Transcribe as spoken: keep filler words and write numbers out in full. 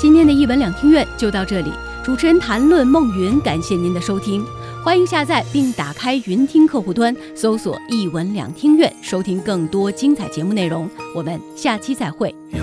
今天的一文两厅院就到这里，主持人谈论孟云，感谢您的收听。欢迎下载并打开云听客户端，搜索一文两厅院，收听更多精彩节目内容。我们下期再会。